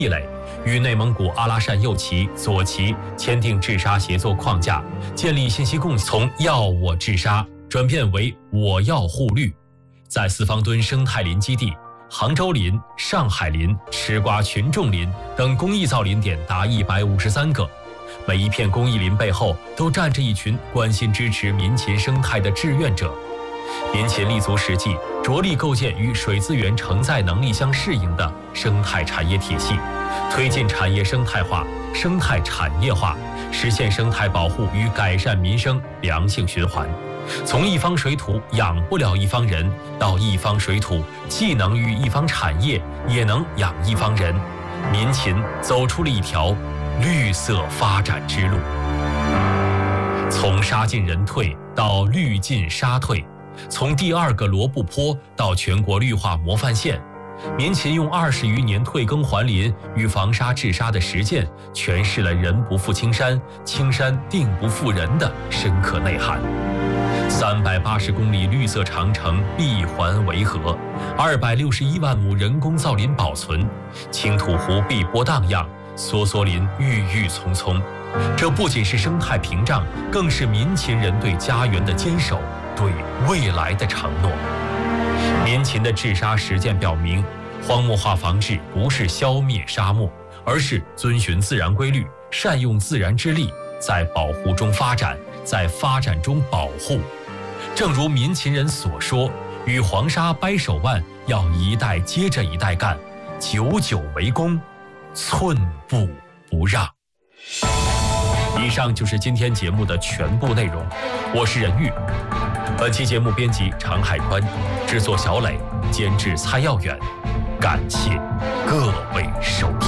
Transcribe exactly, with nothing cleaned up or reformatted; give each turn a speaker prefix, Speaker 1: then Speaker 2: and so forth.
Speaker 1: 壁垒，与内蒙古阿拉善右旗、左旗签订治沙协作框架，建立信息共享，从要我治沙转变为我要护绿。在四方墩生态林基地、杭州林、上海林、吃瓜群众林等公益造林点达一百五十三个，每一片公益林背后都站着一群关心支持民禽生态的志愿者。民禽立足实际，着力构建与水资源承载能力相适应的生态产业体系，推进产业生态化、生态产业化，实现生态保护与改善民生良性循环。从一方水土养不了一方人，到一方水土既能育一方产业，也能养一方人，民禽走出了一条绿色发展之路。从沙进人退到绿进沙退，从第二个罗布泊到全国绿化模范县，民禽用二十余年退耕还林与防沙治沙的实践，诠释了人不负青山，青山定不负人的深刻内涵。三百八十公里绿色长城闭环围河，二百六十一万亩人工造林保存，青土湖碧波荡漾，梭梭林郁郁葱葱。这不仅是生态屏障，更是民禽人对家园的坚守，对未来的承诺。民禽的治沙实践表明，荒漠化防治不是消灭沙漠，而是遵循自然规律，善用自然之力，在保护中发展，在发展中保护。正如民禽人所说，与黄沙掰手腕，要一代接着一代干，久久为功，寸步不让。以上就是今天节目的全部内容，我是任玉。本期节目编辑常海宽，制作小磊，监制蔡耀远。感谢各位收听。